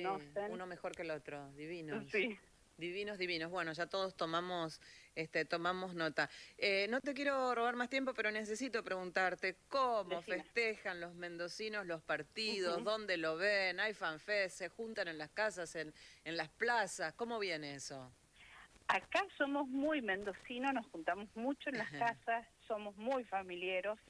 conocen. Uno mejor que el otro, divinos. Sí. Divinos, divinos. Bueno, ya todos tomamos nota. No te quiero robar más tiempo, pero necesito preguntarte cómo Decime. festejan los mendocinos los partidos, Ujú. dónde lo ven, hay fanfest, se juntan en las casas, en las plazas, ¿cómo viene eso? Acá somos muy mendocinos, nos juntamos mucho en las casas, somos muy familiares.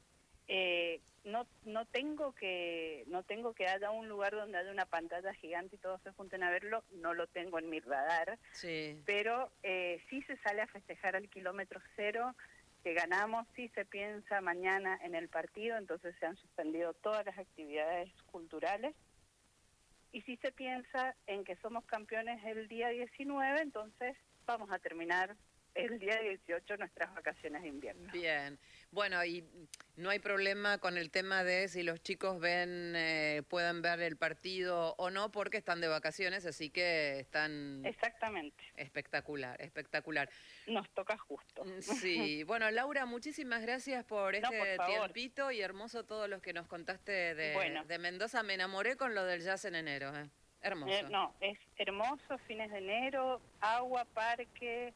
No tengo que haya un lugar donde haya una pantalla gigante y todos se junten a verlo, no lo tengo en mi radar, Sí. pero sí se sale a festejar al kilómetro cero, que ganamos, sí se piensa mañana en el partido, entonces se han suspendido todas las actividades culturales, y sí se piensa en que somos campeones el día 19, entonces vamos a terminar el día 18 nuestras vacaciones de invierno. Bien, bueno, y no hay problema con el tema de si los chicos pueden ver el partido o no, porque están de vacaciones, así que están... Exactamente. Espectacular, espectacular. Nos toca justo. Sí, bueno, Laura, muchísimas gracias por No, por favor. tiempito y hermoso todos los que nos contaste Bueno. de Mendoza. Me enamoré con lo del jazz en enero, hermoso. No, es hermoso, fines de enero, agua, parque...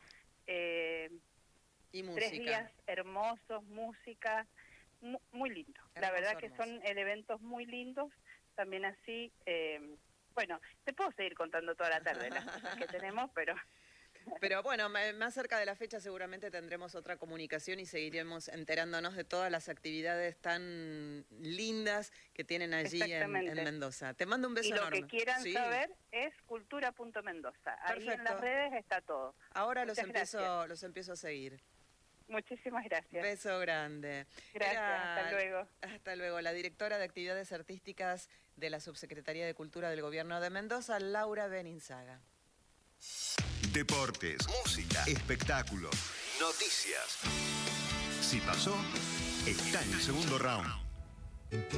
y música. 3 días hermosos, música, muy lindo. Hermoso, la verdad que hermoso. son eventos muy lindos, también así, bueno, te puedo seguir contando toda la tarde las cosas que tenemos, pero... Pero bueno, más cerca de la fecha seguramente tendremos otra comunicación y seguiremos enterándonos de todas las actividades tan lindas que tienen allí en Mendoza. Te mando un beso enorme. Y lo que quieran Sí. saber es cultura.mendoza. Ahí en las redes está todo. Ahora los Muchas empiezo a seguir. Muchísimas gracias. Beso grande. Gracias, hasta luego. Hasta luego. La directora de Actividades Artísticas de la Subsecretaría de Cultura del Gobierno de Mendoza, Laura Beninzaga. Deportes, música, espectáculos, noticias. Si pasó, está en el segundo round.